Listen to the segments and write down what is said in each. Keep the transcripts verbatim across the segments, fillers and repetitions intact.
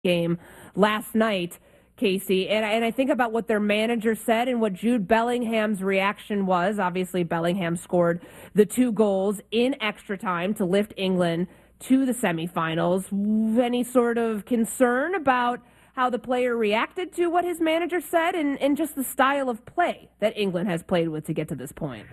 game last night, Casey, and I, and I think about what their manager said and what Jude Bellingham's reaction was. Obviously, Bellingham scored the two goals in extra time to lift England to the semifinals. Any sort of concern about how the player reacted to what his manager said and, and just the style of play that England has played with to get to this point?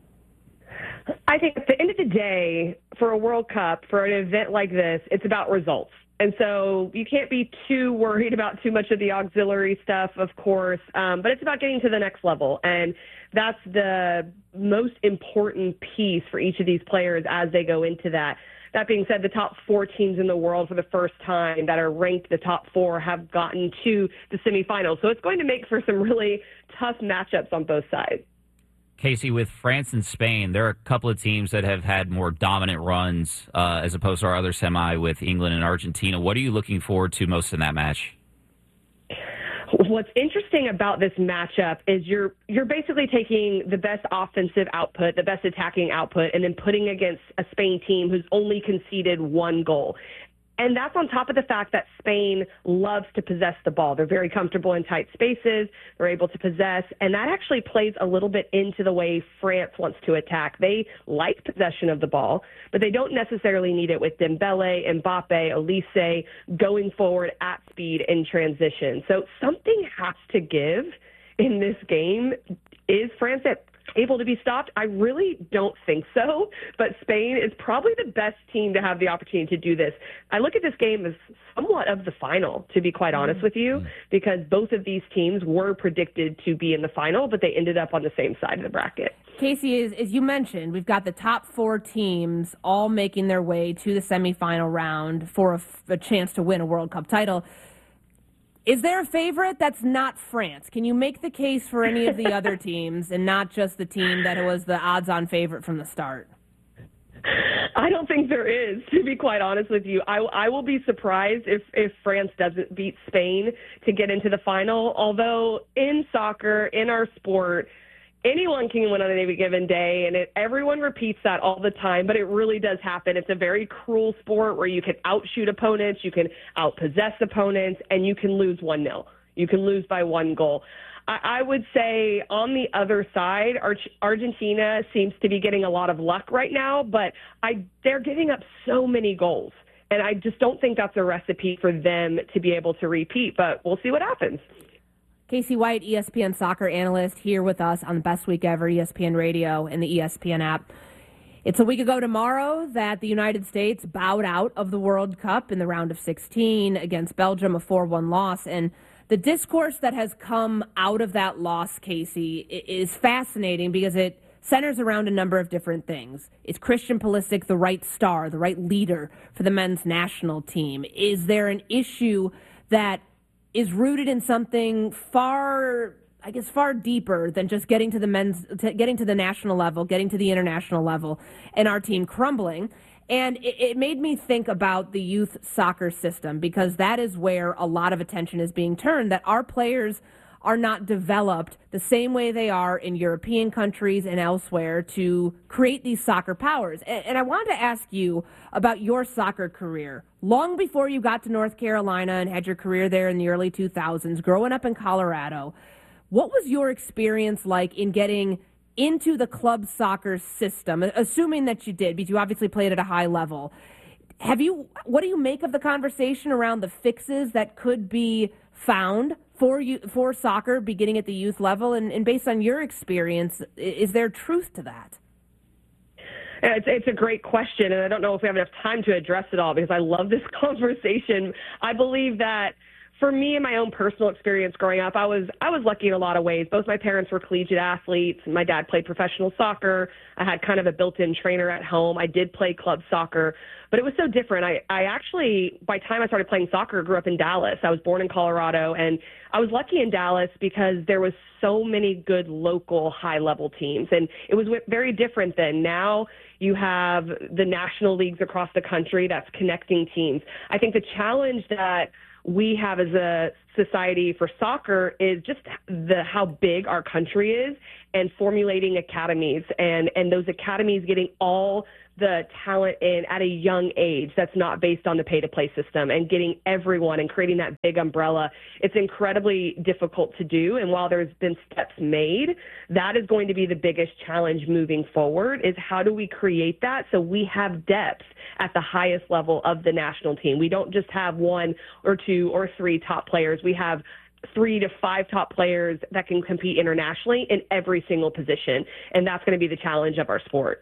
I think at the end of the day, for a World Cup, for an event like this, it's about results. And so you can't be too worried about too much of the auxiliary stuff, of course, um, but it's about getting to the next level. And that's the most important piece for each of these players as they go into that. That being said, the top four teams in the world for the first time that are ranked the top four have gotten to the semifinals. So it's going to make for some really tough matchups on both sides. Casey, with France and Spain, there are a couple of teams that have had more dominant runs uh, as opposed to our other semi with England and Argentina. What are you looking forward to most in that match? What's interesting about this matchup is you're you're basically taking the best offensive output, the best attacking output, and then putting against a Spain team who's only conceded one goal. And that's on top of the fact that Spain loves to possess the ball. They're very comfortable in tight spaces. They're able to possess. And that actually plays a little bit into the way France wants to attack. They like possession of the ball, but they don't necessarily need it with Dembele, Mbappe, Olise going forward at speed in transition. So something has to give in this game. Is France at able to be stopped? I really don't think so, but Spain is probably the best team to have the opportunity to do this. I look at this game as somewhat of the final, to be quite honest with you, because both of these teams were predicted to be in the final, but they ended up on the same side of the bracket. Casey, as, as you mentioned, we've got the top four teams all making their way to the semifinal round for a, a chance to win a World Cup title. Is there a favorite that's not France? Can you make the case for any of the other teams and not just the team that was the odds-on favorite from the start? I don't think there is, to be quite honest with you. I, I will be surprised if, if France doesn't beat Spain to get into the final, although in soccer, in our sport, anyone can win on any given day, and it, everyone repeats that all the time, but it really does happen. It's a very cruel sport where you can outshoot opponents, you can outpossess opponents, and you can lose one nil. You can lose by one goal. I, I would say on the other side, Ar- Argentina seems to be getting a lot of luck right now, but I, they're giving up so many goals, and I just don't think that's a recipe for them to be able to repeat, but we'll see what happens. Casey White, E S P N soccer analyst, here with us on the Best Week Ever, E S P N Radio and the E S P N app. It's a week ago tomorrow that the United States bowed out of the World Cup in the round of sixteen against Belgium, a four one loss. And the discourse that has come out of that loss, Casey, is fascinating because it centers around a number of different things. Is Christian Pulisic the right star, the right leader for the men's national team? Is there an issue that is rooted in something far, I guess, far deeper than just getting to the men's, to getting to the national level, getting to the international level, and our team crumbling? And it, it made me think about the youth soccer system, because that is where a lot of attention is being turned, that our players are not developed the same way they are in European countries and elsewhere to create these soccer powers. And, and I wanted to ask you about your soccer career. Long before you got to North Carolina and had your career there in the early two thousands, growing up in Colorado, what was your experience like in getting into the club soccer system, assuming that you did, because you obviously played at a high level? Have you, what do you make of the conversation around the fixes that could be found for you for soccer beginning at the youth level? And, and based on your experience, is there truth to that? It's, it's a great question, and I don't know if we have enough time to address it all because I love this conversation. I believe that for me and my own personal experience growing up, I was I was lucky in a lot of ways. Both my parents were collegiate athletes. My dad played professional soccer. I had kind of a built-in trainer at home. I did play club soccer, but it was so different. I, I actually, by the time I started playing soccer, grew up in Dallas. I was born in Colorado, and I was lucky in Dallas because there was so many good local high-level teams, and it was very different then. Now you have the national leagues across the country that's connecting teams. I think the challenge that we have as a society for soccer is just the how big our country is, and formulating academies and, and those academies getting all the talent in at a young age that's not based on the pay-to-play system and getting everyone and creating that big umbrella. It's incredibly difficult to do. And while there's been steps made, that is going to be the biggest challenge moving forward is how do we create that so we have depth at the highest level of the national team. We don't just have one or two or three top players. We have three to five top players that can compete internationally in every single position. And that's going to be the challenge of our sport.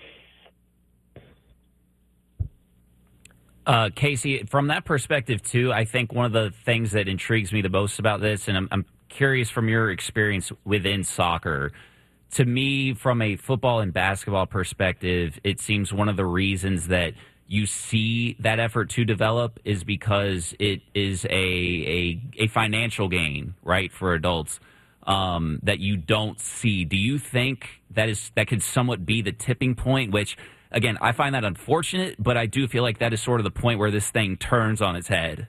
Uh, Casey, from that perspective, too, I think one of the things that intrigues me the most about this, and I'm, I'm curious from your experience within soccer, to me, from a football and basketball perspective, it seems one of the reasons that you see that effort to develop is because it is a a, a financial gain, right, for adults um, that you don't see. Do you think that is that could somewhat be the tipping point, which, again, I find that unfortunate, but I do feel like that is sort of the point where this thing turns on its head?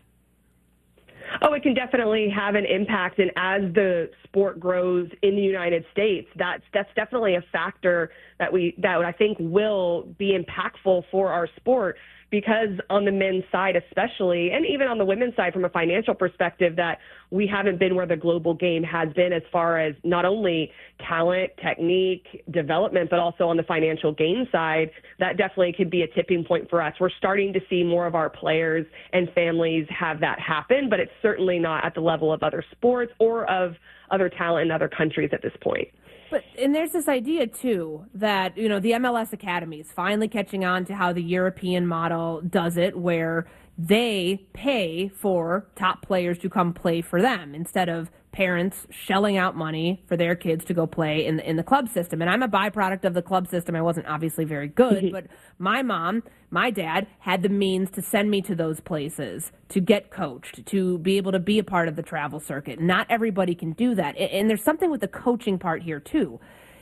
Oh, it can definitely have an impact. And as the sport grows in the United States, that's that's definitely a factor that we that I think will be impactful for our sport. Because on the men's side especially, and even on the women's side from a financial perspective, that we haven't been where the global game has been as far as not only talent, technique, development, but also on the financial gain side, that definitely could be a tipping point for us. We're starting to see more of our players and families have that happen, but it's certainly not at the level of other sports or of other talent in other countries at this point. But and there's this idea, too, that, you know, the M L S Academy is finally catching on to how the European model does it, where they pay for top players to come play for them instead of parents shelling out money for their kids to go play in the, in the club system. And I'm a byproduct of the club system. I wasn't obviously very good, but my mom, my dad had the means to send me to those places, to get coached, to be able to be a part of the travel circuit. Not everybody can do that. And there's something with the coaching part here, too.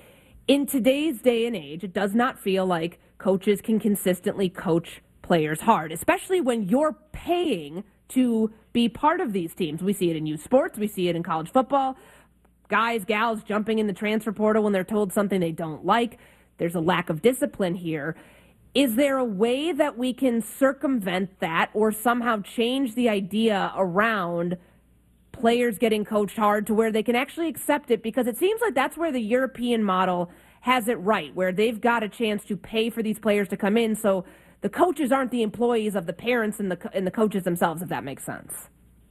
In today's day and age, it does not feel like coaches can consistently coach players hard, especially when you're paying to be part of these teams. We see it in youth sports. We see it in college football. Guys, gals jumping in the transfer portal when they're told something they don't like. There's a lack of discipline here. Is there a way that we can circumvent that or somehow change the idea around players getting coached hard to where they can actually accept it? Because it seems like that's where the European model has it right, where they've got a chance to pay for these players to come in. So the coaches aren't the employees of the parents and the and the coaches themselves, if that makes sense.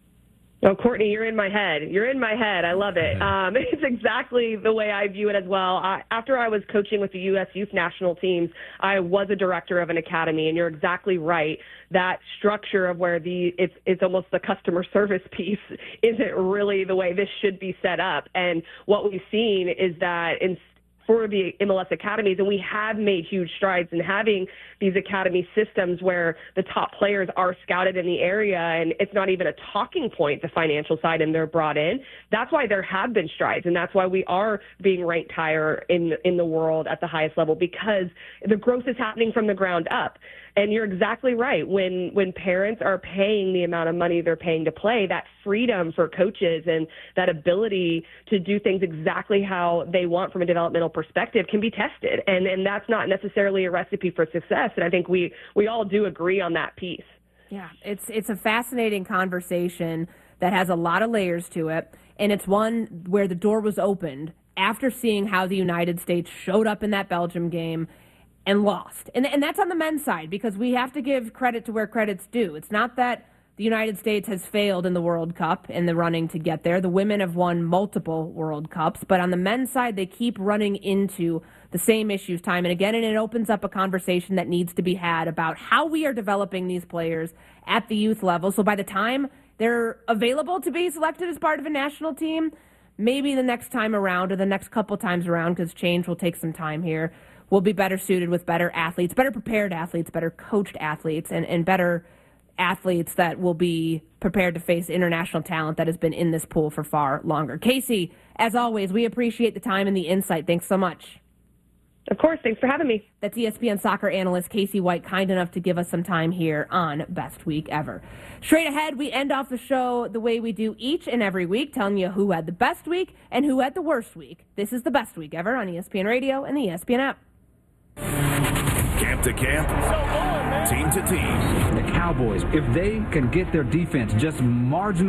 Oh, Courtney, you're in my head. You're in my head. I love it. Um, it's exactly the way I view it as well. I, after I was coaching with the U S Youth National Teams, I was a director of an academy, and you're exactly right. That structure of where the it's it's almost the customer service piece isn't really the way this should be set up. And what we've seen is that in for the M L S academies, and we have made huge strides in having these academy systems where the top players are scouted in the area, and it's not even a talking point, the financial side, and they're brought in. That's why there have been strides, and that's why we are being ranked higher in in the world at the highest level, because the growth is happening from the ground up. And you're exactly right. When when parents are paying the amount of money they're paying to play, that freedom for coaches and that ability to do things exactly how they want from a developmental perspective can be tested. And and that's not necessarily a recipe for success. And I think we, we all do agree on that piece. Yeah, it's it's a fascinating conversation that has a lot of layers to it. And it's one where the door was opened after seeing how the United States showed up in that Belgium game and lost. And and that's on the men's side, because we have to give credit to where credit's due. It's not that the United States has failed in the World Cup in the running to get there. The women have won multiple World Cups, but on the men's side, they keep running into the same issues time and again, and it opens up a conversation that needs to be had about how we are developing these players at the youth level. So by the time they're available to be selected as part of a national team, maybe the next time around or the next couple times around, because change will take some time here, we'll be better suited with better athletes, better prepared athletes, better coached athletes, and, and better athletes that will be prepared to face international talent that has been in this pool for far longer. Casey, as always, we appreciate the time and the insight. Thanks so much. Of course. Thanks for having me. That's E S P N soccer analyst Casey White, kind enough to give us some time here on Best Week Ever. Straight ahead, we end off the show the way we do each and every week, telling you who had the best week and who had the worst week. This is the Best Week Ever on E S P N Radio and the E S P N app. Camp to camp, team to team. The Cowboys, if they can get their defense just marginally